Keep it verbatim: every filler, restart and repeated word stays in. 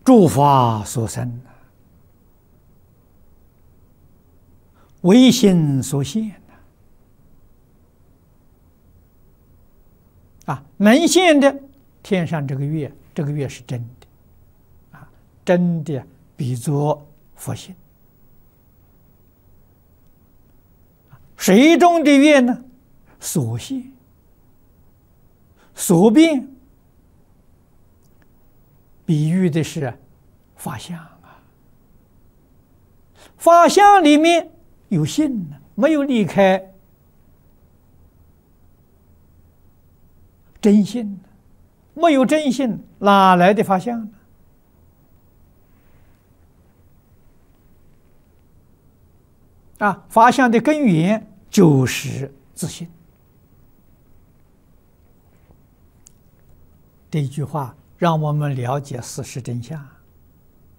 诸法所生，唯心所现啊！能现的天上这个月，这个月是真的啊，真的比作佛性。水中的月呢，所现所变，比喻的是法相啊。法相里面有性呢，没有离开真性，没有真性，哪来的法相呢？啊，法相的根源就是自性。这一句话让我们了解事实真相。